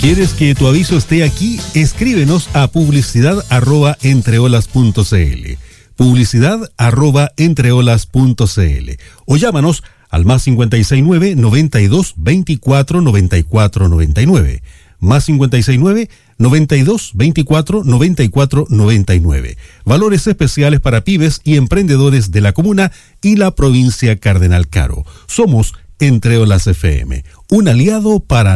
¿Quieres que tu aviso esté aquí? Escríbenos a publicidad@entreolas.cl, publicidad@entreolas.cl, o llámanos al +569 92 24 94 99, +569 92 24 94 99. Valores especiales para pymes y emprendedores de la comuna y la provincia Cardenal Caro. Somos Entre Olas FM, un aliado para